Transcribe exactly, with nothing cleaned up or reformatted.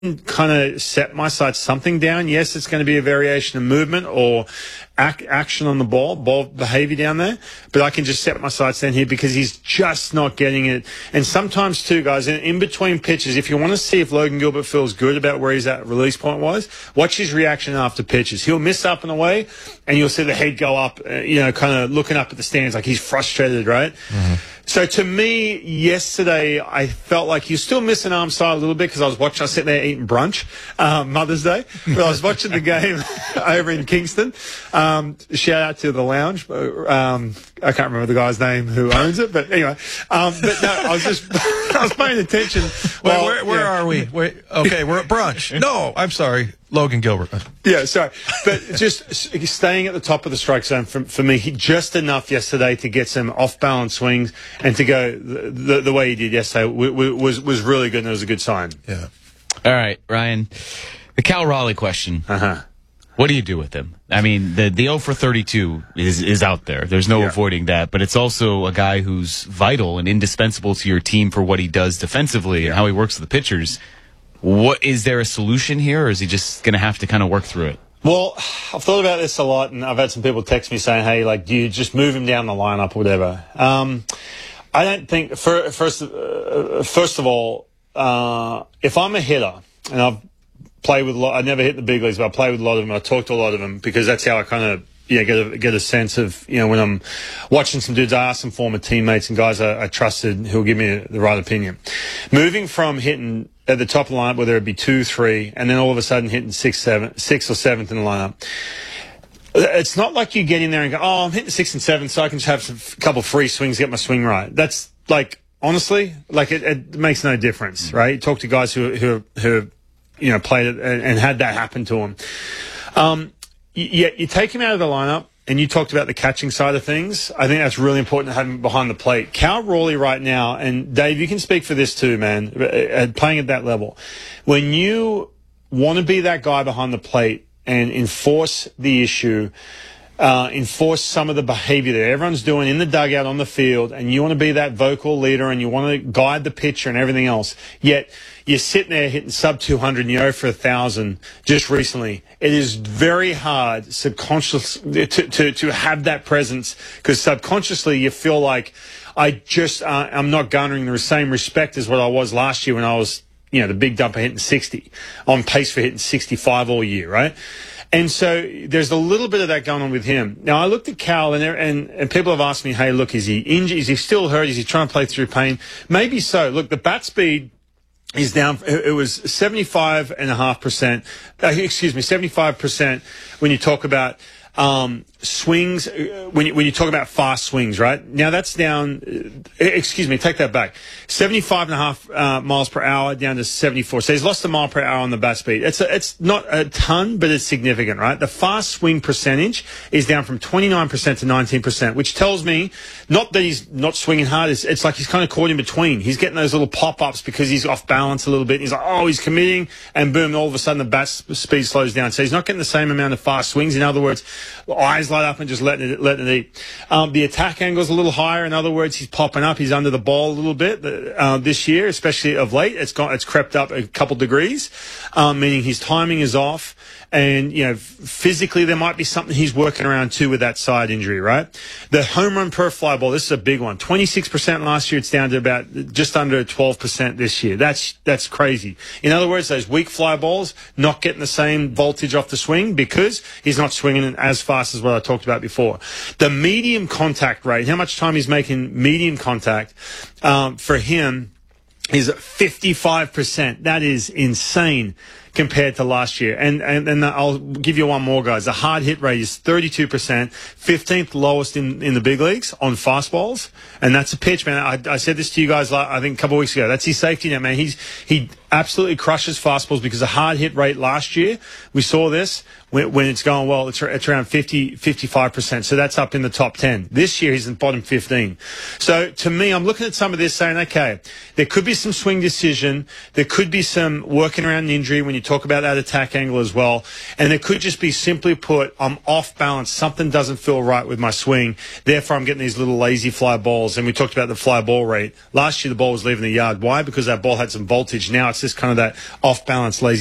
kind of set my sights something down. Yes, it's going to be a variation of movement or ac action on the ball, ball behavior down there, but I can just set my sights down here because he's just not getting it. And sometimes too, guys, in, in between pitches, if you want to see if Logan Gilbert feels good about where he's at release point-wise, watch his reaction after pitches. He'll miss up and away, and you'll see the head go up, uh, you know, kind of looking up at the stands like he's frustrated, right? Mm-hmm. So to me, yesterday, I felt like he was still missing arm side a little bit because I was watching, I was sitting there eating brunch, um, Mother's Day, but I was watching the game over in Kingston. Um, shout out to the lounge. Um, I can't remember the guy's name who owns it, but anyway. Um, but no, I was just, I was paying attention. Well, where, where yeah. are we? Wait, okay, we're at brunch. No, I'm sorry. Logan Gilbert. Yeah, sorry. But just staying at the top of the strike zone for, for me, he, just enough yesterday to get some off-balance swings and to go the, the, the way he did yesterday w w was, was really good, and it was a good sign. Yeah. All right, Ryan. The Cal Raleigh question. Uh-huh. What do you do with him? I mean, the the oh for thirty-two is is out there. There's no yeah. avoiding that. But it's also a guy who's vital and indispensable to your team for what he does defensively yeah. and how he works with the pitchers. What is there a solution here, or is he just going to have to kind of work through it? Well, I've thought about this a lot, and I've had some people text me saying, "Hey, like, do you just move him down the lineup or whatever?" Um, I don't think. For, first, uh, first of all, uh, if I'm a hitter, and I've played with a lot, I never hit the big leagues, but I play with a lot of them. I talk to a lot of them because that's how I kind of yeah get a get a sense of, you know, when I'm watching some dudes. I ask some former teammates and guys I, I trusted who'll give me the right opinion. Moving from hitting at the top of the lineup, whether it be two, three, and then all of a sudden hitting six, seven, six or seventh in the lineup. It's not like you get in there and go, "Oh, I'm hitting six and seven, so I can just have some, a couple free swings, get my swing right." That's like, honestly, like it, it makes no difference, right? You talk to guys who who who you know played it and, and had that happen to them. Um, you, you take him out of the lineup. And you talked about the catching side of things. I think that's really important to have him behind the plate. Cal Raleigh right now, and Dave, you can speak for this too, man, playing at that level. When you want to be that guy behind the plate and enforce the issue, uh, enforce some of the behavior that everyone's doing in the dugout, on the field, and you want to be that vocal leader and you want to guide the pitcher and everything else, yet you're sitting there hitting sub two hundred and you're oh for one thousand just recently. It is very hard subconsciously to, to, to have that presence because subconsciously you feel like I just, uh, I'm not garnering the same respect as what I was last year when I was, you know, the big dumper hitting sixty, on pace for hitting sixty-five all year, right? And so there's a little bit of that going on with him. Now, I looked at Cal, and, and, and people have asked me, hey, look, is he injured? Is he still hurt? Is he trying to play through pain? Maybe so. Look, the bat speed is down. It was seventy-five and a half percent. Uh, excuse me, seventy-five percent when you talk about um, swings, when you, when you talk about fast swings, right? Now that's down, uh, excuse me, take that back. seventy-five and a half uh, miles per hour down to seventy-four. So he's lost a mile per hour on the bat speed. It's a, it's not a ton, but it's significant, right? The fast swing percentage is down from twenty-nine percent to nineteen percent, which tells me not that he's not swinging hard. It's, it's like he's kind of caught in between. He's getting those little pop-ups because he's off balance a little bit. He's like, oh, he's committing, and boom, all of a sudden the bat speed slows down. So he's not getting the same amount of fast swings. In other words, eyes light up and just letting it, letting it eat. Um, the attack angle is a little higher. In other words, he's popping up. He's under the ball a little bit uh, this year, especially of late. It's gone, it's crept up a couple degrees, um, meaning his timing is off. And, you know, physically there might be something he's working around too with that side injury, right? The home run per fly ball, this is a big one. twenty-six percent last year. It's down to about just under twelve percent this year. That's, that's crazy. In other words, those weak fly balls not getting the same voltage off the swing because he's not swinging it as fast as what I talked about before. The medium contact rate, how much time he's making medium contact, um, for him is fifty-five percent. That is insane compared to last year. And, and, and I'll give you one more, guys. The hard hit rate is thirty-two percent, fifteenth lowest in, in the big leagues on fastballs. And that's a pitch, man. I, I said this to you guys, I think, a couple of weeks ago. That's his safety net, man. He's, he absolutely crushes fastballs because the hard hit rate last year, we saw this, when, when it's going well, it's, it's around fifty, fifty-five percent. So that's up in the top ten. This year, he's in the bottom fifteen. So to me, I'm looking at some of this saying, okay, there could be some swing decision. There could be some working around an injury when you you talk about that attack angle as well. And it could just be simply put, I'm off balance. Something doesn't feel right with my swing. Therefore, I'm getting these little lazy fly balls. And we talked about the fly ball rate. Last year, the ball was leaving the yard. Why? Because that ball had some voltage. Now it's just kind of that off balance, lazy